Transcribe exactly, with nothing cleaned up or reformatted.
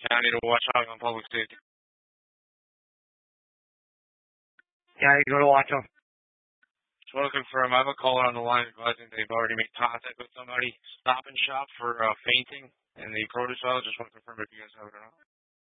I need to watch out on public safety. Yeah, you go to watch them. Just want to confirm, I have a caller on the line advising they've already made contact with somebody. Stop and Shop for uh, fainting in the produce aisle. Just want to confirm if you guys have it or not.